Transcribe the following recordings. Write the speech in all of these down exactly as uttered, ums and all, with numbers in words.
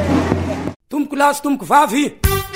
tomboko lahy sy tomboko vavy.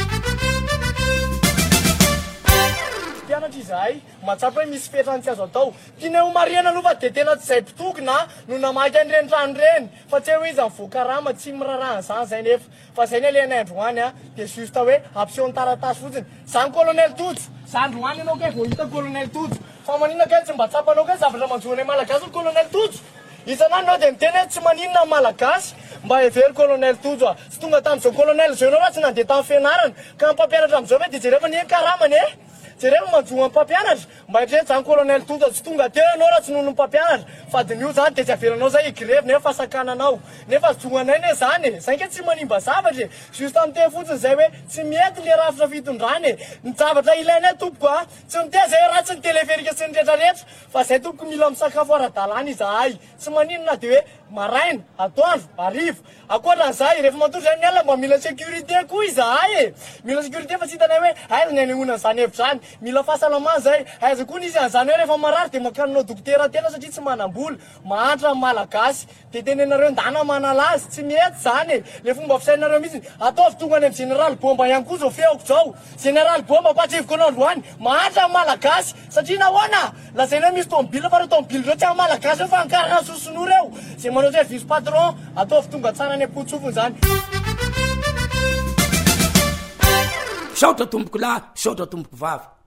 Pianatra izahay matsapa hoe misy fetrany tsy azo atao. Tiana ho mariana aloha fa de tena tsy izay mpitokona no namaky an'ireny trano reny. Fa tsy hoe izy mivoaka rama tsy mirarahana zany zay nefa. Fa zay ny alena androany a de juste hoe ampiseho ny taratasy fotsiny. Zany colonel Tojo. Za androany anao ke vao hita colonel Tojo. Fa maninona kay tsy mba tsapanao ke zavatra manjoana malagasy ny colonel Tojo. Isan'andro de miteny tsy maninona malagasy mba hevery colonel Tojo. Tsy tonga tamin'izao colonel zao ianao raha tsy nandeha tamin'ny fianarana ka mpampianatra amin'izao hoe de jereva ny karamany e. Jereva manjoa mpampianatra mba hitreny zany colonel Tojo tsy tonga teo ianao raha tsy noho ny mpampianatra fa de nio zany de tsy averanao zay igrevy nefa fasakananao nefa joanay ne zany e. Zay ke tsy manimba zavatra e. Juste am'teny fotsiny zay hoe tsy mety le rafitra fitondrana e. Ny zavatra ilainay tompoko a tsy miteza hoe ratsy ny teleferika sy ny rehetrarehetra fa zay tompoko mila misakafo ara-dalàna izahay tsy maninona de hoe maraina atoandro arivo akoatran'izay rehefa matory zay miala mba mila sécurité koa izahay e. Mila sécurité fa tsy hitanay hoe aiza ny anehoana an'izany hevitra zany mila fahasalamana zay aiza koa nisy an'izany hoe rehefa marary de makaninao dokotera tena satria tsy manam-bola mahantra amin'ny malagasy de tenenareo ndana manala azy tsy mety zany e. Le fomba fisainareo mihitsy ataovy tonga any amin'ny général bomba ihany koa zao feoko zao général bomba patsivoko anao androany mahantra amin'ny malagasy satria nahoana lazaina hoe misy tomobile fa reo tomobile reo tsy amin'ny malagasy fa ankarana sosonora eo zay manao service patron ataovy tonga tsara any am-potsofony zany. Saotra tomboko lahy saotra tomboko vavy.